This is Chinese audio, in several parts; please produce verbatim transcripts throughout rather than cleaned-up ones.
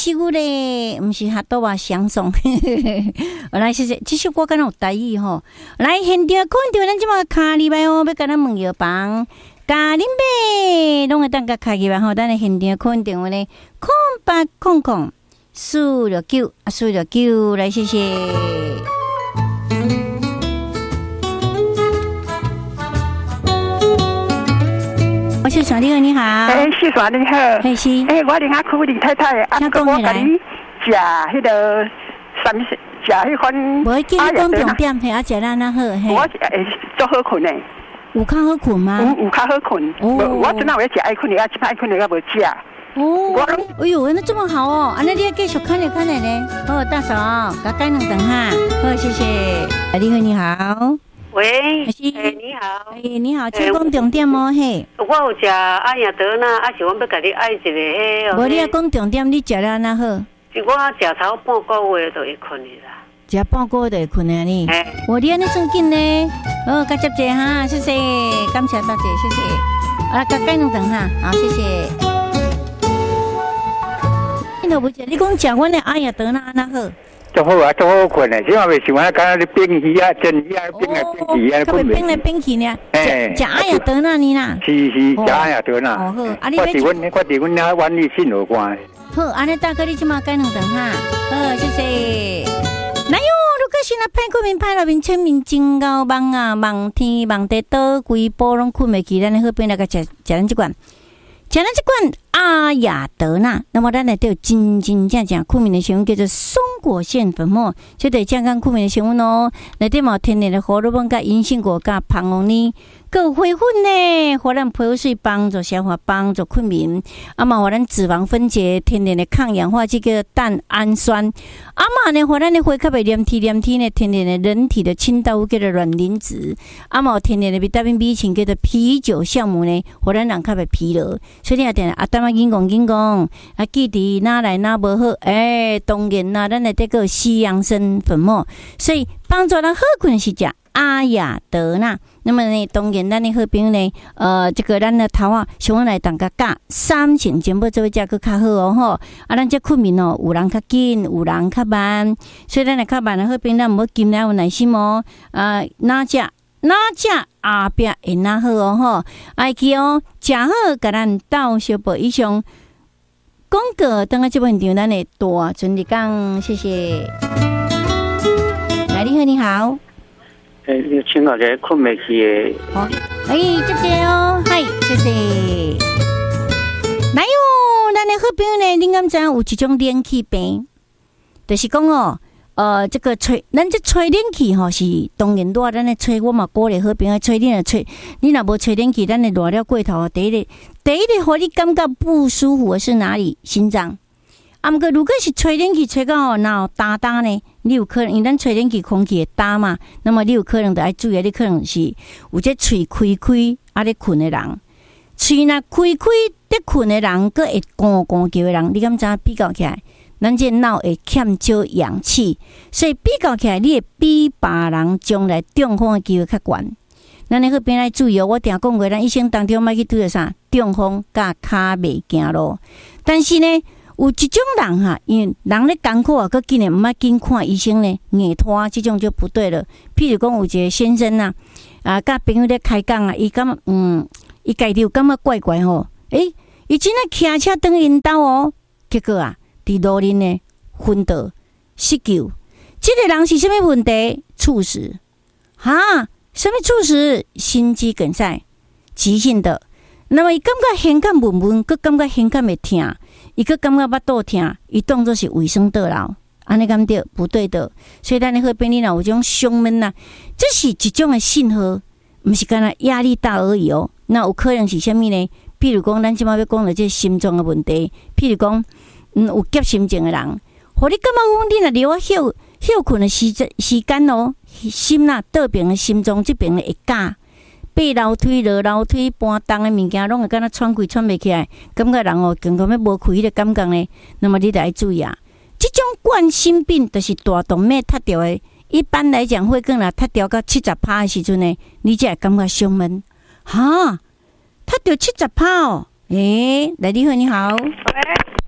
首咧，不是哈多话相送。来，谢谢，这首歌敢有台语吼。来，现场看到咱即马卡里摆哦，要甲咱问药房，咖喱贝，拢会当甲卡里摆吼。咱来现场看到咧，空八空空四六九啊，四六九，来，谢谢。我是小丽，你好。 哎，是小丽好。 嘿是。 哎，我另外苦李太太，啊，个我甲你食迄个三食迄款。 无记你讲重点，嘿，啊，食咱那好嘿。 我诶，做好困诶。 有较好困吗？ 有有较好困。哦。我真那有食爱困，啊，即摆困了我无食。 哦。哎呦，那这么好哦！啊，那你要继续看咧看咧呢。好，大嫂，甲改两顿哈。好，谢谢。小丽你好。 喂，哎，你好， 哎，你好，请讲重点哦，嘿。 我有食阿雅德纳，啊是我要甲你爱一个迄。 无你要讲重点，你食了安那好？ 是我食头半个月就会困去啦。 食半个月就会困啊你？哎，我你安尼算紧呢？哦，感谢谢哈，谢谢，感谢大姐，谢谢。啊，甲改两顿哈，好，谢谢。你都不食，你讲食阮的阿雅德纳安那好？ 做好啊，做好困诶，即嘛袂想啊，敢若咧冰鱼啊、蒸鱼啊、冰来冰去啊， 困袂。冰来冰去呢？哎，食阿雅德纳呢啦？ 是是，食阿雅德纳。 哦好，啊你我伫阮我伫阮遐万里信有关。 好，安尼大哥你即马改两顿哈，好，谢谢。哪有？如果是那歹困眠、歹落眠、清眠真够梦啊，梦天梦地倒规波拢困袂去，咱好变来个食食咱即罐。食咱这款阿雅德纳，那么咱来都有真真正正苦眠的成分叫做松果腺粉末，就对健康苦眠的成分哦。内底嘛天然的胡萝卜、甲银杏果、甲胖红呢，够恢复呢，互咱皮肤水帮助消化、帮助困眠。啊嘛，互咱脂肪分解，天然的抗氧化剂叫做蛋氨酸。啊嘛呢，互咱的血较袂黏体黏体呢，天然的人体的清道夫叫做卵磷脂。啊嘛，天然的维他命 B 群叫做啤酒酵母呢，互咱人较袂疲劳。所以你啊，定啊，当啊，紧讲紧讲，啊，记伫哪来哪无好？诶、欸，当然啦，咱内底个西洋参粉末，所以帮助咱好困是食阿雅德纳。那么呢，当然咱的好朋友呢，呃，这个咱的头啊，想来当个加三成全部做价格较好哦吼。啊，咱这困眠哦，有人较紧，有人较慢，所以咱来较慢的好朋友，咱唔好尽量有耐心哦。啊，哪只？哪只后壁会哪好哦吼，爱记哦，食好甲咱斗小报以上广告，等下这部场咱的大准你讲，谢谢。来，你好，你好。 诶、欸，你请我个困袂去的。 好，哎，谢谢哦，嗨，谢谢。来哟，咱的好朋友呢，你敢知有一种冷气病，就是讲哦。呃，这个吹，咱这吹冷气吼是当然热，咱咧吹，我嘛鼓励好朋友吹，你若吹，你若无吹冷气，咱咧热了过头，第一个，第一个，互你感觉不舒服的是哪里？心脏。啊，毋过如果是吹冷气吹到哪有打打呢？你有可能，因为咱吹冷气空气会打嘛，那么你有可能就要注意，你可能是有这喙开开啊咧困的人，喙若开开咧困的人，佮会咕咕叫的人，你敢知比较起来？咱这脑会欠少氧气，所以比较起来，你会比别人将来中风的机会较悬。咱那个边来注意哦，我定讲过，咱一生当中莫去拄着啥中风甲骹袂行路。但是呢，有一种人哈，因为人咧艰苦啊，佮竟然毋爱紧看医生呢，硬拖，这种就不对了。譬如讲有一个先生呐，啊，甲朋友咧开讲啊，伊感觉嗯，伊家己有感觉怪怪吼，诶，伊真诶骑车转因兜哦，结果啊。伫路林呢昏倒失救，这个人是什么问题？猝死哈？什么猝死？心肌梗塞，急性的。那么伊感觉胸口闷闷，佮感觉胸口会痛，伊佮感觉腹肚痛，伊当作是胃酸倒流，安尼敢对？不对的。所以咱的好朋友若有种胸闷呐，这是一种的信号，毋是干那压力大而已哦。那有可能是什么呢？譬如讲，咱即马要讲到这心脏的问题，譬如讲。嗯，有急心症的人，互你感觉讲你若留啊休休困的时时间哦，心呐倒边的心脏这边会夹，爬楼梯、落楼梯、搬重的物件，拢会敢若喘气喘袂起来，感觉人哦，更加要无开迄个感觉呢。那么你得要注意啊，这种冠心病就是大动脉塌掉的，一般来讲会更若塌掉到七十趴的时阵呢，你才会感觉胸闷。哈，塌掉七十趴哦，诶、欸，来你好，你好。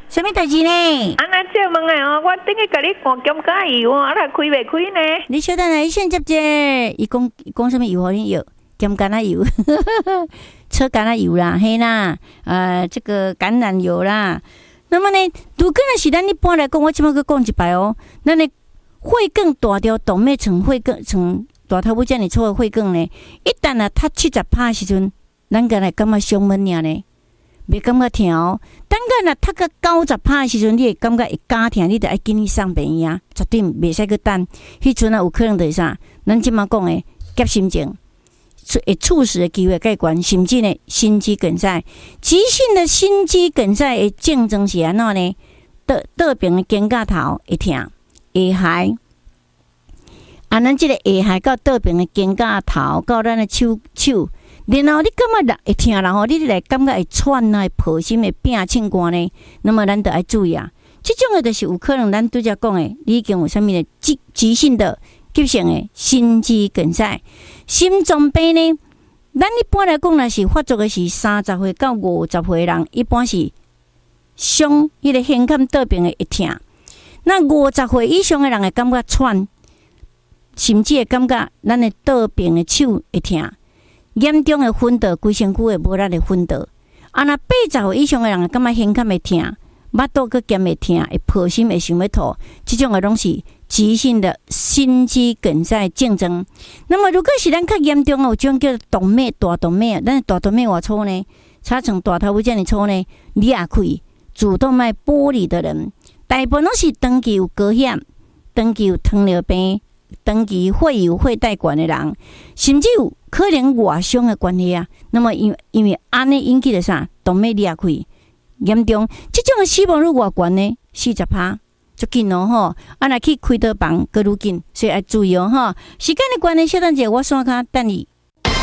什么代志呢？ 啊，那借问诶哦，我顶个甲你看姜咖油啊，来开袂开呢？ 你小等下，伊先接者，伊讲讲什么油互你药？姜橄榄油，车橄榄油啦，嘿啦，呃，这个橄榄油啦。那么呢，如果若是咱一般来讲，我即摆去讲一摆哦，咱的血管大条动脉层血管层大头母遮尔粗的血管呢，一旦啊塌七十趴时阵，咱个来感觉伤闷尔呢，袂感觉疼哦。等个若塌个九十趴时阵，你会感觉会加疼，你得爱紧去送病院啊，绝对袂使去等。迄阵啊，有可能就是啥，咱即摆讲的急心症。会猝死的机会介悬，甚至呢心肌梗塞、急性的心肌梗塞的症状是安怎呢？倒倒边的肩胛头会痛，下骸，啊，咱即个下骸到倒边的肩胛頭到咱的手手，然後你感覺會痛，然後你來感覺會喘啊、會破心、會拼凊汗呢，那麼咱就要注意啊。這種的就是有可能咱拄則講的，你已經有啥物的急急性的。急性的心肌梗塞、心臟病呢？咱一般來講，若是發作的是三十歲到五十歲的人，一般是上迄個胸腔倒邊的會痛。那五十歲以上的人會感覺喘，甚至會感覺咱的倒邊的手會痛，嚴重的昏倒，規身軀會無力的昏倒。啊，那八十歲以上的人會感覺胸腔會痛，腹肚佮肩會痛，會破心，會想要吐，這種的攏是急性的心肌梗塞症狀。那麼如果是咱較嚴重的，有種叫動脈大動脈，咱大動脈偌粗呢？差像大頭母這樣粗呢？裂開主動脈剝離的人，大部分攏是長期有高血、長期有糖尿病、長期血有血帶管的人，甚至有可能外傷的關係啊。那麼因因為安尼引起的啥動脈裂開嚴重，這種的死亡率偌懸呢？四十趴。就緊哦吼，啊若去開刀房閣愈緊，所以要注意哦吼。時間的關係，小等者我線卡等你。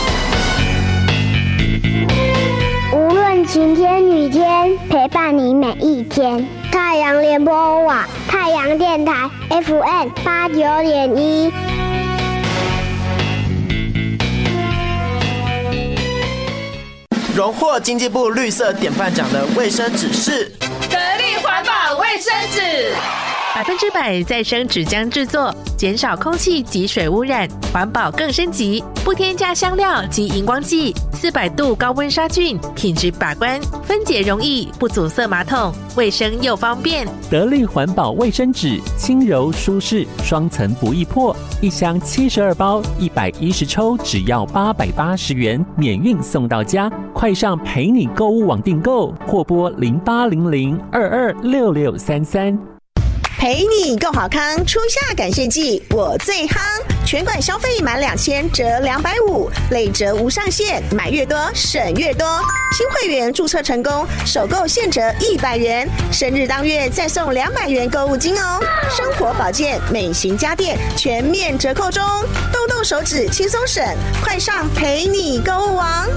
無論晴天雨天，陪伴你每一天。太陽聯播網，太陽電台 F M 八九點一。 榮獲經濟部綠色典範獎的衛生紙是得力環保衛生紙。 百分之百再生紙漿製作，減少空氣及水污染，環保更升級，不添加香料及熒光劑，四百度高溫殺菌，品質把關，分解容易，不阻塞馬桶，衛生又方便。 得力環保衛生紙，輕柔舒適，雙層不易破，一箱七十二包，一百一十抽，只要八百八十元，免運送到家。快上陪你購物網訂購，或撥零八零零二二六六三三。 陪你购好康，初夏感谢季我最夯，全馆消费满两千折两百五，累折无上限，买越多省越多。新会员注册成功，首购现折一百元，生日当月再送两百元购物金哦。生活保健、美型家电全面折扣中，动动手指轻松省，快上陪你购物网。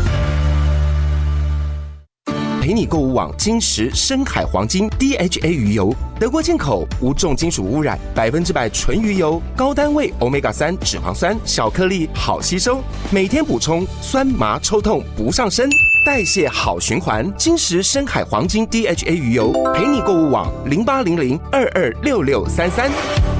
陪你购物网金石深海黄金 D H A 鱼油，德国进口，无重金属污染，百分之百纯鱼油，高单位 Omega 三脂肪酸，小颗粒好吸收，每天补充，酸麻抽痛不上身，代谢好循环。金石深海黄金 D H A 鱼油，陪你购物网零八零零二二六六三三。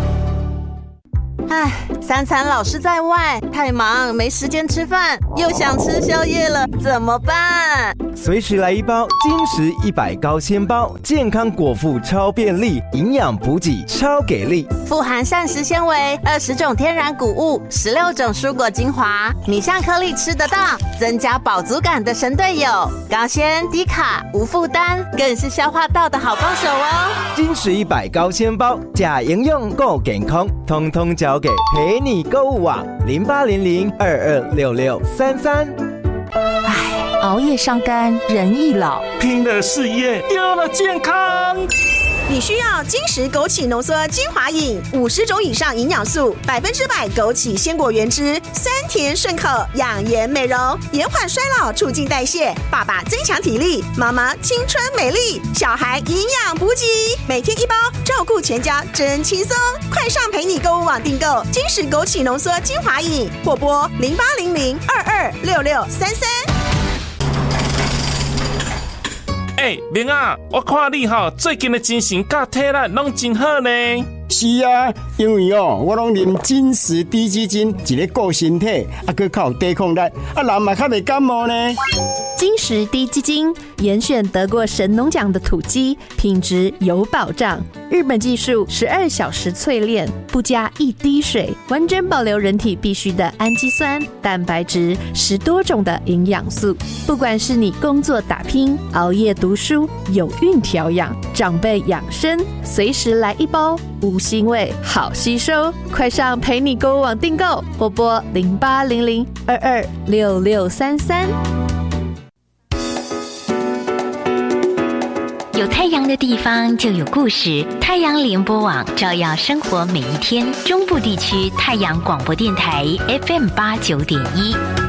唉，三餐老是在外，太忙没时间吃饭，又想吃宵夜了，怎么办？ 随时来一包金石一百高纤包，健康果腹超便利，营养补给超给力， 富含膳食纤维，二十种天然谷物，十六种蔬果精华，米香颗粒吃得到，增加饱足感的神队友，高纤低卡无负担，更是消化道的好帮手哦。 金石一百高纤包，假营养够健康，通通交给陪你购物网零八零零二二六六三三。 唉，熬夜伤肝，人易老； 拼了事业，丢了健康。 你需要金石枸杞浓缩精华饮，五十种以上营养素，百分之百枸杞鲜果原汁，酸甜顺口，养颜美容，延缓衰老，促进代谢。爸爸增强体力，妈妈青春美丽，小孩营养补给，每天一包，照顾全家真轻松。快上陪你购物网订购金石枸杞浓缩精华饮，或拨零八零零二二六六三三。 哎、欸，明啊，我看你吼最近的精神甲体力拢真好呢。 是啊，因为哦，我拢啉金石低基金，一个顾身体，啊，佮较有抵抗力，啊，人嘛较袂感冒呢。 金石低基金严选得过神农奖的土鸡，品质有保障。日本技术十二小时淬炼，不加一滴水，完整保留人体必需的氨基酸、蛋白质，十多种的营养素。不管是你工作打拼、熬夜读书、有孕调养、长辈养生，随时来一包，无腥味，好吸收。快上陪你购物网订购，拨拨零八零零二二六六三三。 有太阳的地方就有故事，太阳联播网照耀生活每一天。中部地区太阳广播电台 F M 八九点一。